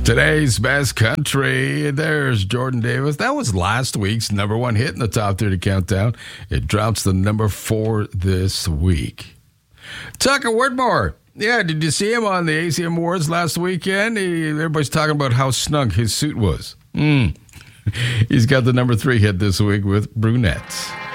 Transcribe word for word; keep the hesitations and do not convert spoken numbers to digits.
Today's best country. There's Jordan Davis. That was last week's number one hit in the top thirty countdown. It drops to number four this week. Tucker Whitmore. Yeah, did you see him on the A C M Awards last weekend? He, everybody's talking about how snug his suit was. Mm. He's got the number three hit this week with Brunettes.